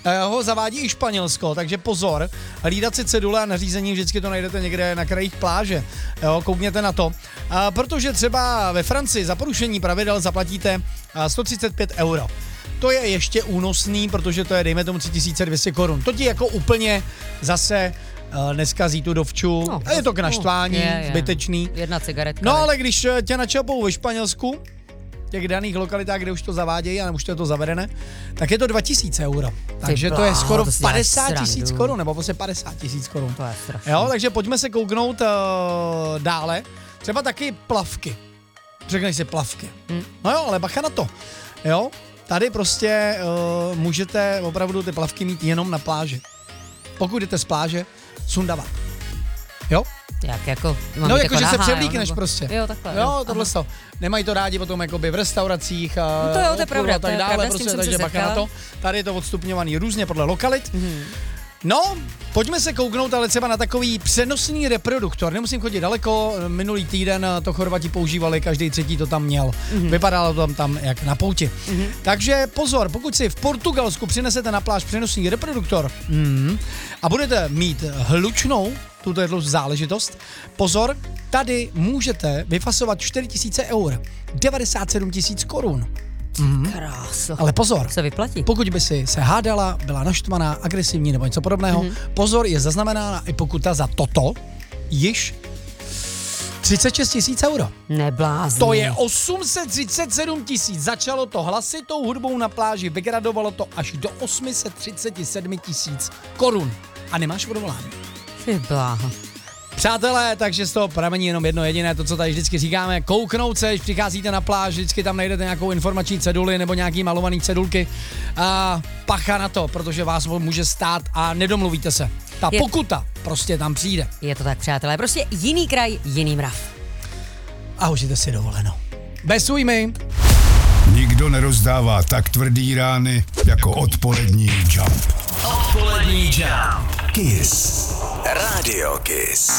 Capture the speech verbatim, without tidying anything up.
ho zavádí i Španělsko, takže pozor, hlídat si cedule a nařízení, vždycky to najdete někde na krajích pláže, jo, koukněte na to. A protože třeba ve Francii za porušení pravidel zaplatíte sto třicet pět euro. To je ještě únosný, protože to je, dejme tomu, tři tisíce dvě stě korun. To ti jako úplně zase uh, neskazí tu dovču. No, a je to k naštvání, je, je. zbytečný. Jedna cigaretka. No ale když tě načapou ve Španělsku, těch daných lokalitách, kde už to zavádějí, a už to je to zavedené, tak je to dva tisíce euro. Takže Ty to je skoro to padesát tisíc korun, nebo prostě padesát tisíc korun. To je strašný. Jo, takže pojďme se kouknout uh, dále. Třeba taky plavky. Řekneš si plavky. Hmm. No jo, ale bacha na to. Jo, tady prostě uh, můžete opravdu ty plavky mít jenom na pláži. Pokud jdete z pláže, sundavat. Jo? Jak jako? No jako, že nahá, se převlíkneš nebo... prostě. Jo, takhle. Jo, tohle to. Nemají to rádi potom jakoby v restauracích a no to jo, to je pravda, tak dále, pravda, prostě, takže bacha na to. Tady je to odstupňovaný různě podle lokalit. Mm-hmm. No, pojďme se kouknout ale třeba na takový přenosný reproduktor. Nemusím chodit daleko, minulý týden to Chorvati používali, každý třetí to tam měl. Mm-hmm. Vypadalo to tam, tam jak na pouti. Mm-hmm. Takže pozor, pokud si v Portugalsku přinesete na pláž přenosný reproduktor mm, a budete mít hlučnou tuto jednu záležitost, pozor, tady můžete vyfasovat čtyři tisíce eur, devadesát sedm tisíc korun. Mm. Krása. Ale pozor, se vyplatí. Pokud by si se hádala, byla naštvaná, agresivní nebo něco podobného, mm-hmm. pozor, je zaznamenána i pokuta za toto, již třicet šest tisíc euro. Neblázni. To je osm set třicet sedm tisíc. Začalo to hlasitou hudbou na pláži, vygradovalo to až do osm set třicet sedm tisíc korun. A nemáš odvolání. Ty bláha. Přátelé, takže z toho pramení jenom jedno jediné, to, co tady vždycky říkáme, kouknout se, když přicházíte na pláž, vždycky tam najdete nějakou informační ceduli nebo nějaký malovaný cedulky. A pacha na to, protože vás může stát a nedomluvíte se. Ta je, pokuta prostě tam přijde. Je to tak, přátelé, prostě jiný kraj, jiný mrav. A užijte si dovoleno. Bez újmy. Nikdo nerozdává tak tvrdý rány jako odpolední Jump. Odpolední Jump. Kiss. Radio Kiss.